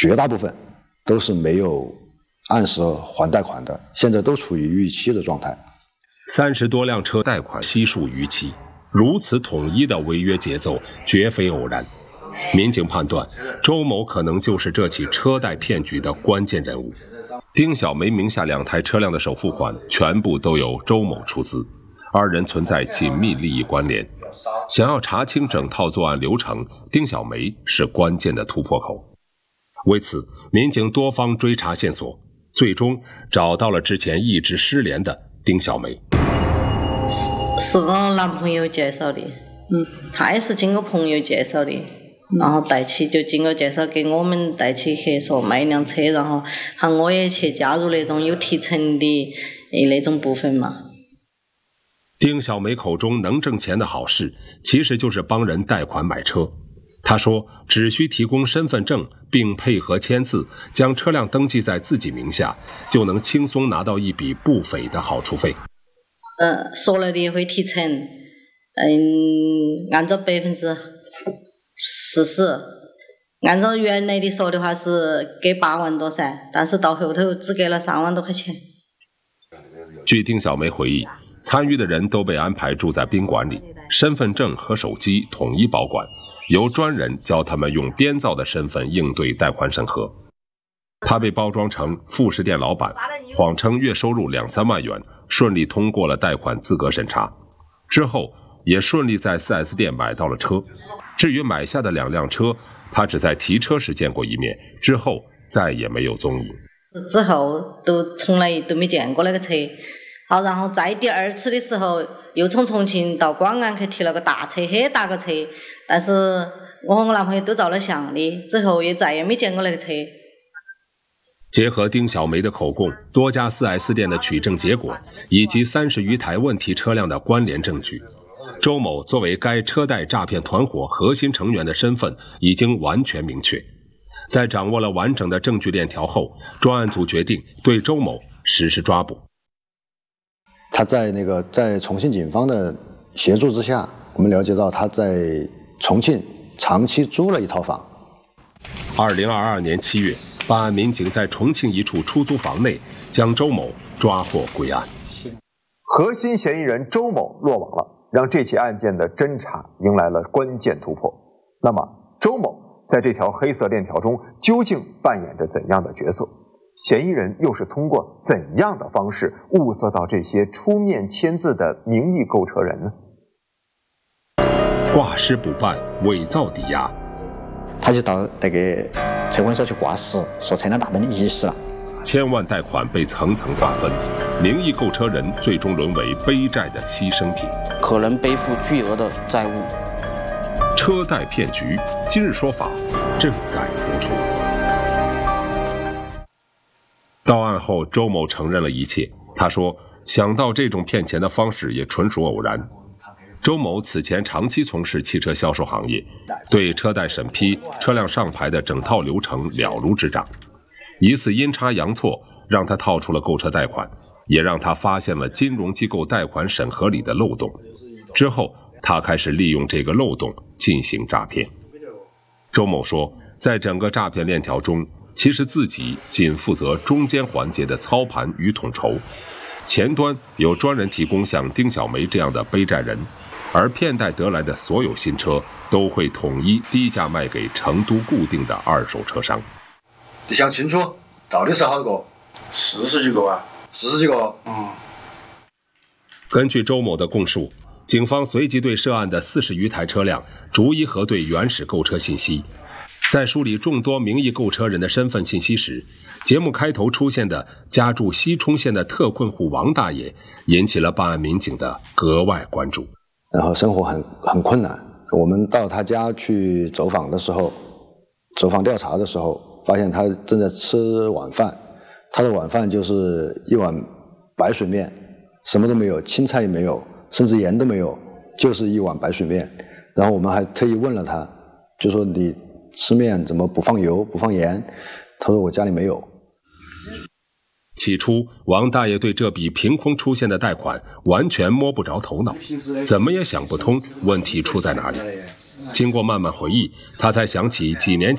绝大部分都是没有按时还贷款的，现在都处于逾期的状态。 30多辆车贷款悉数逾期，如此统一的违约节奏绝非偶然。民警判断，周某可能就是这起车贷骗局的关键人物。丁小梅名下2台车辆的首付款全部都由周某出资，二人存在紧密利益关联。想要查清整套作案流程，丁小梅是关键的突破口。为此，民警多方追查线索，最终找到了之前一直失联的丁小梅。 是我男朋友介绍的，他也是经过朋友介绍的，然后带起就经过介绍给我们带起合作卖一辆车，然后喊我也去加入那种有提成的那种部分嘛。 丁小梅口中能挣钱的好事，其实就是帮人贷款买车。她说只需提供身份证并配合签字，将车辆登记在自己名下，就能轻松拿到一笔不菲的好处费。 说了的也会提成，按照40%，按照原来的说的话是给8万多噻，但是到后头只给了3万多块钱。 据丁小梅回忆，参与的人都被安排住在宾馆里，身份证和手机统一保管，由专人教他们用编造的身份应对贷款审核。他被包装成副食店老板，谎称月收入2-3万元，顺利通过了贷款资格审查。之后也顺利在 4S 店买到了车。至于买下的2辆车，他只在提车时见过一面，之后再也没有踪影。 之后都从来都没见过那个车。好，然后在第2次的时候，又从重庆到广安去提了个大车，很大个车，但是我和我男朋友都照了相的，之后也再也没见过那个车。 结合丁小梅的口供、多家 4S 店的取证结果，以及30余台问题车辆的关联证据，周某作为该车贷诈骗团伙核心成员的身份已经完全明确。在掌握了完整的证据链条后，专案组决定对周某实施抓捕。 他在重庆警方的协助之下，我们了解到他在重庆长期租了一套房。 2022年7月，办案民警在重庆一处出租房内将周某抓获归案。 核心嫌疑人周某落网了，让这起案件的侦查迎来了关键突破。那么，周某在这条黑色链条中究竟扮演着怎样的角色？嫌疑人又是通过怎样的方式物色到这些出面签字的名义购车人呢？ 挂失补办，伪造抵押。 他就到那个车管所去挂失，说车辆大门遗失了。 千万贷款被层层瓜分，名义购车人最终沦为背债的牺牲品， 可能背负巨额的债务。 车贷骗局，今日说法正在播出。到案后，周某承认了一切。他说，想到这种骗钱的方式也纯属偶然。周某此前长期从事汽车销售行业，对车贷审批、车辆上牌的整套流程了如指掌。一次阴差阳错，让他套出了购车贷款，也让他发现了金融机构贷款审核里的漏洞。之后，他开始利用这个漏洞进行诈骗。周某说，在整个诈骗链条中，其实自己仅负责中间环节的操盘与统筹，前端有专人提供像丁小梅这样的背债人，而骗贷得来的所有新车都会统一低价卖给成都固定的二手车商。 你想清楚，到底是好多个 ？40几个啊 ？40几个。 根据周某的供述，警方随即对涉案的40余台车辆逐一核对原始购车信息。在梳理众多名义购车人的身份信息时，节目开头出现的家住西充县的特困户王大爷引起了办案民警的格外关注。 然后生活很困难，我们到他家去走访的时候，走访调查的时候，发现他正在吃晚饭，他的晚饭就是一碗白水面，什么都没有，青菜也没有，甚至盐都没有，就是一碗白水面。然后我们还特意问了他，就说你吃面怎么不放油不放盐？他说我家里没有。 起初，王大爷对这笔凭空出现的贷款完全摸不着头脑，怎么也想不通问题出在哪里。经过慢慢回忆，他才想起几年前